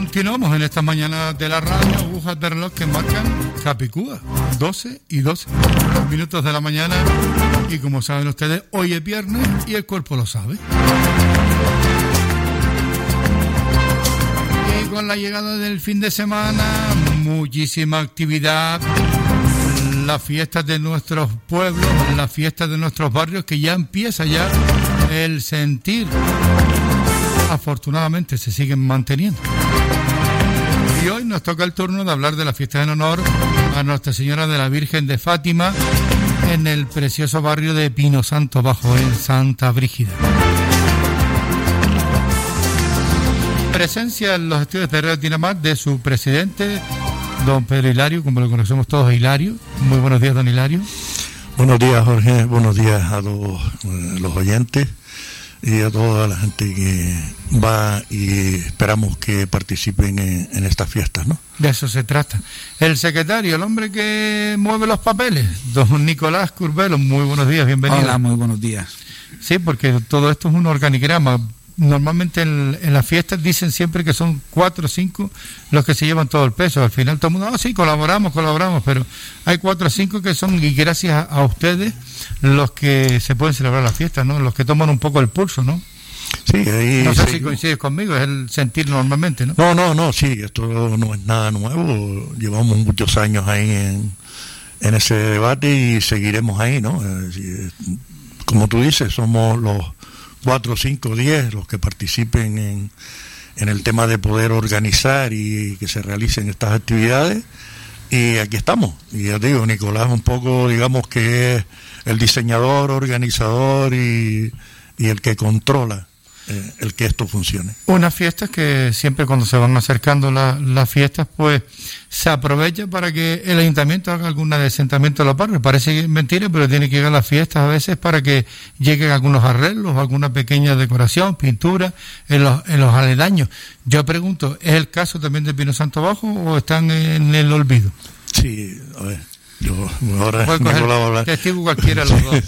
Continuamos en esta mañana de la radio, agujas de reloj que marcan Capicúa, 12 y 12 minutos de la mañana, y como saben ustedes, hoy es viernes y el cuerpo lo sabe. Y con la llegada del fin de semana, muchísima actividad, las fiestas de nuestros pueblos, las fiestas de nuestros barrios, que ya empieza ya el sentir. Afortunadamente se siguen manteniendo. Y hoy nos toca el turno de hablar de la fiesta en honor a Nuestra Señora de la Virgen de Fátima en el precioso barrio de Pino Santo Bajo, en Santa Brígida. Presencia en los estudios de Radio Dinamar de su presidente, don Pedro Hilario, como lo conocemos todos, Hilario. Muy buenos días, don Hilario. Buenos días, Jorge. Buenos días a todos los oyentes y a toda la gente que va, y esperamos que participen en estas fiestas, ¿no? De eso se trata. El secretario, el hombre que mueve los papeles, don Nicolás Curbelo, muy buenos días, bienvenido. Hola, muy buenos días. Sí, porque todo esto es un organigrama. Normalmente en las fiestas dicen siempre que son 4 o 5 los que se llevan todo el peso. Al final todo el mundo, sí, colaboramos, pero hay 4 o 5 que son, y gracias a ustedes, los que se pueden celebrar las fiestas, ¿no? Los que toman un poco el pulso, ¿no? Sí, ahí no sé si coincides conmigo, es el sentir normalmente, ¿no? No, sí, esto no es nada nuevo. Llevamos muchos años ahí en ese debate y seguiremos ahí, ¿no? Como tú dices, somos los 4, 5, 10 los que participen en el tema de poder organizar y que se realicen estas actividades, y aquí estamos. Y ya te digo, Nicolás un poco, digamos, que es el diseñador, organizador y el que controla el que esto funcione. Unas fiestas que siempre cuando se van acercando las fiestas, pues se aprovecha para que el ayuntamiento haga algún asentamiento de los barrios. Parece mentira, pero tiene que llegar a las fiestas a veces para que lleguen algunos arreglos, alguna pequeña decoración, pintura en los aledaños. Yo pregunto, ¿es el caso también de Pino Santo Bajo o están en el olvido? Sí, a ver. Yo ahora Nicolás va a hablar. Testigo cualquiera de los dos.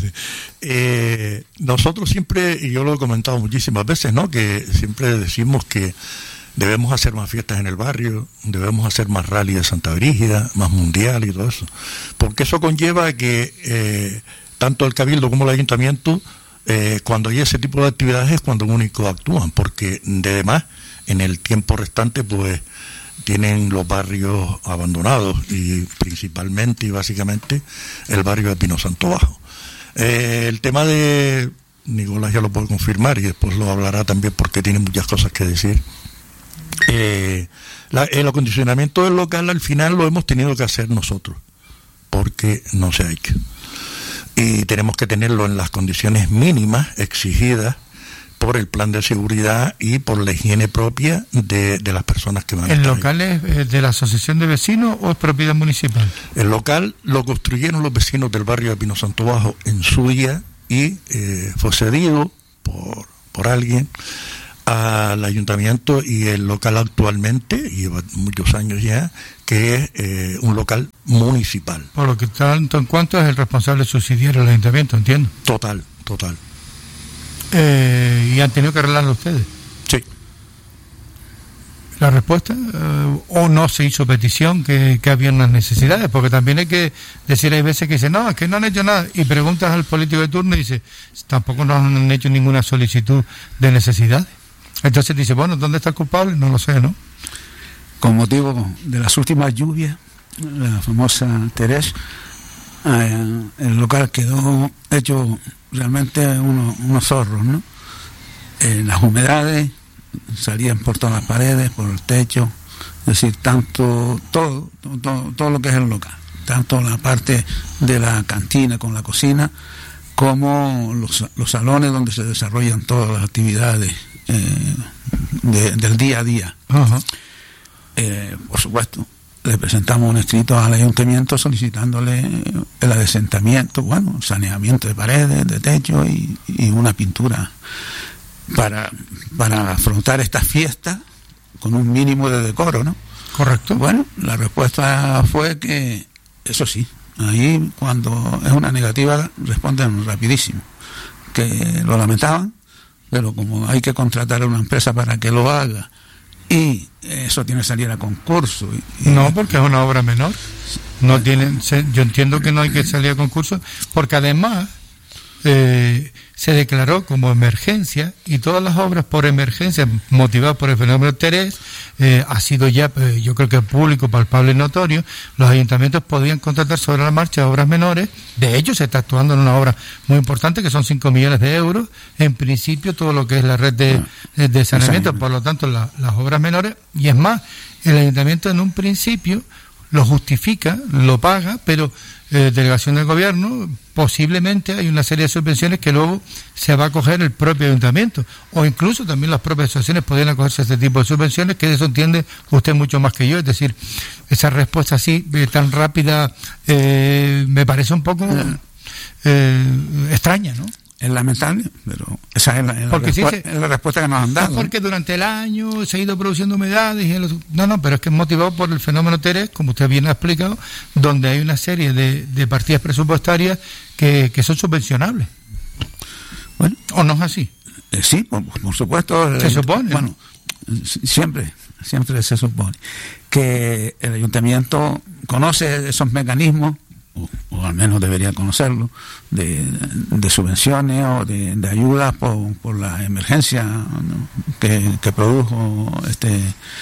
Nosotros siempre, y yo lo he comentado muchísimas veces, ¿no?, que siempre decimos que debemos hacer más fiestas en el barrio, debemos hacer más rally de Santa Brígida, más mundial y todo eso, porque eso conlleva que tanto el Cabildo como el Ayuntamiento, cuando hay ese tipo de actividades es cuando único actúan, porque de demás en el tiempo restante pues tienen los barrios abandonados, y principalmente y básicamente el barrio de Pino Santo Bajo. El tema de Nicolás ya lo puede confirmar y después lo hablará también porque tiene muchas cosas que decir. El acondicionamiento del local al final lo hemos tenido que hacer nosotros porque no se ha hecho, y tenemos que tenerlo en las condiciones mínimas exigidas por el plan de seguridad y por la higiene propia de las personas que van a estar. ¿El local es de la asociación de vecinos o es propiedad municipal? El local lo construyeron los vecinos del barrio de Pino Santo Bajo en su día y fue cedido por alguien al ayuntamiento, y el local actualmente lleva muchos años ya que es un local municipal. Por lo que tanto en cuanto es el responsable subsidiario del ayuntamiento, entiendo. Total. ¿Y han tenido que arreglarlo ustedes? Sí. ¿La respuesta? ¿O no se hizo petición que habían las necesidades? Porque también hay que decir, hay veces que dicen, no, es que no han hecho nada, y preguntas al político de turno y dice, tampoco nos han hecho ninguna solicitud de necesidades. Entonces dice, bueno, ¿dónde está el culpable? No lo sé, ¿no? Con motivo de las últimas lluvias, la famosa Terés, el local quedó hecho realmente unos zorros, ¿no? Las humedades salían por todas las paredes, por el techo, es decir, todo lo que es el local, tanto la parte de la cantina con la cocina, como los salones donde se desarrollan todas las actividades del día a día. Uh-huh. Por supuesto, le presentamos un escrito al ayuntamiento solicitándole el adesentamiento, saneamiento de paredes, de techo y una pintura para afrontar estas fiestas con un mínimo de decoro, ¿no? Correcto. Bueno, la respuesta fue que, eso sí, ahí cuando es una negativa responden rapidísimo, que lo lamentaban, pero como hay que contratar a una empresa para que lo haga y eso tiene que salir a concurso. No, porque es una obra menor. No tienen, yo entiendo que no hay que salir a concurso, porque además se declaró como emergencia, y todas las obras por emergencia motivadas por el fenómeno Terés ha sido ya, yo creo que público, palpable y notorio. Los ayuntamientos podían contratar sobre la marcha obras menores. De hecho, se está actuando en una obra muy importante que son 5 millones de euros, en principio todo lo que es la red de saneamiento, por lo tanto las obras menores, y es más, el ayuntamiento en un principio lo justifica, lo paga, pero delegación del gobierno, posiblemente hay una serie de subvenciones que luego se va a acoger el propio ayuntamiento, o incluso también las propias asociaciones podrían acogerse a este tipo de subvenciones, que eso entiende usted mucho más que yo. Es decir, esa respuesta así tan rápida me parece un poco extraña, ¿no? Es lamentable, pero esa es la respuesta que nos han dado. Porque durante el año se ha ido produciendo humedades. No, pero es que es motivado por el fenómeno Terés, como usted bien ha explicado, donde hay una serie de partidas presupuestarias que son subvencionables. Bueno, ¿o no es así? Sí, por supuesto. Se supone. Bueno, siempre se supone que el ayuntamiento conoce esos mecanismos, o al menos debería conocerlo, de subvenciones o de ayudas por la emergencia, ¿no?, que produjo este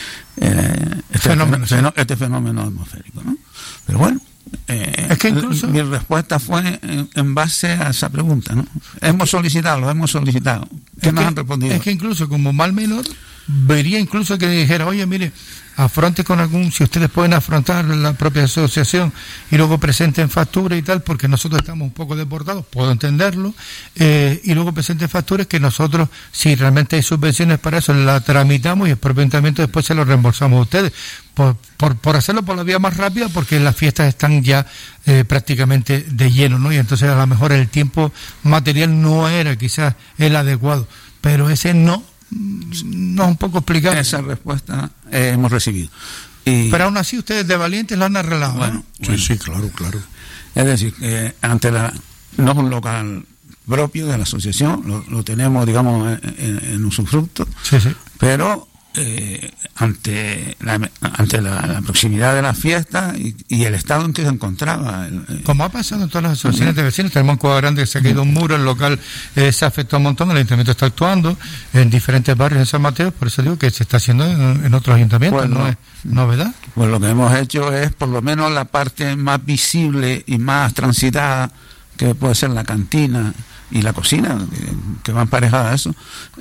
fenómeno atmosférico, ¿no? Pero bueno, es que incluso mi respuesta fue en base a esa pregunta, ¿no? Lo hemos solicitado. ¿Qué nos han respondido? Es que incluso como mal menor, vería incluso que dijera, oye, mire, afronte con si ustedes pueden afrontar la propia asociación y luego presenten factura y tal, porque nosotros estamos un poco desbordados, puedo entenderlo, y luego presenten facturas que nosotros, si realmente hay subvenciones para eso, la tramitamos y el propio ayuntamiento después se lo reembolsamos a ustedes, por hacerlo por la vía más rápida, porque las fiestas están ya prácticamente de lleno, ¿no? Y entonces a lo mejor el tiempo material no era quizás el adecuado, pero ese no es un poco explicado. Esa respuesta hemos recibido. Pero aún así ustedes de valientes lo han arreglado. Bueno. Sí, claro. Es decir, ante no es un local propio de la asociación, lo tenemos, digamos, en usufructo, sí. Pero ante la proximidad de la fiesta y el estado en que se encontraba. Como ha pasado en todas las asociaciones de vecinos, tenemos en Cueva Grande que se ha caído un muro, el local se afectó un montón, el ayuntamiento está actuando en diferentes barrios de San Mateo, por eso digo que se está haciendo en otros ayuntamientos, no es novedad. Pues lo que hemos hecho es por lo menos la parte más visible y más transitada, que puede ser la cantina y la cocina, que van parejadas a eso,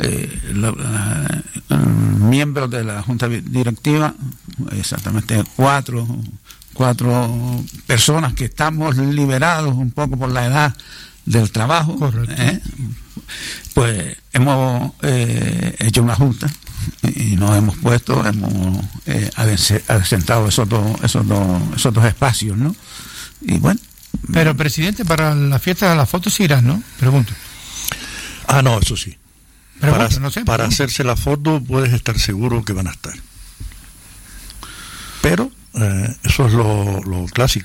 miembros de la Junta Directiva, exactamente cuatro personas que estamos liberados un poco por la edad del trabajo, pues hemos hecho una junta y nos hemos asentado esos dos espacios, ¿no? Y bueno. Pero, presidente, para la fiesta de las fotos sí irán, ¿no? Pregunto. No, eso sí. Para hacerse la foto puedes estar seguro que van a estar. Pero eso es lo clásico.